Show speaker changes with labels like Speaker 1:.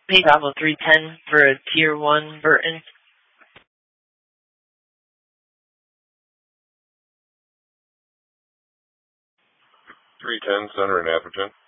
Speaker 1: Hey, Bravo 310 for a Tier 1 Burton.
Speaker 2: 310, center and Atherton.